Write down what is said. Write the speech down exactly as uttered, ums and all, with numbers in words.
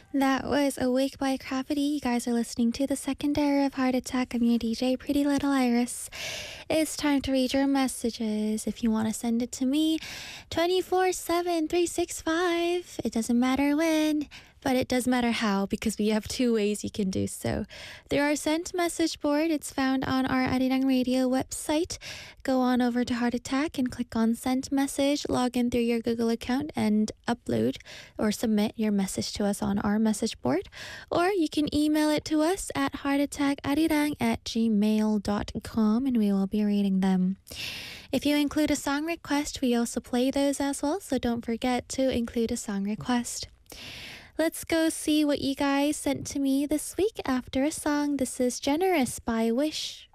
That was Awake by Gravity. You guys are listening to the second era of Heart Attack. I'm your D J, Pretty Little Iris. It's time to read your messages. If you want to send it to me, twenty-four seven, three sixty-five. It doesn't matter when, but it does matter how, because we have two ways you can do so. Through our sent message board, it's found on our Arirang Radio website. Go on over to Heart Attack and click on Sent Message, log in through your Google account and upload or submit your message to us on our message board. Or you can email it to us at heartattackarirang at gmail dot com and we will be reading them. If you include a song request, we also play those as well, so don't forget to include a song request. Let's go see what you guys sent to me this week after a song. This is Generous by Wish.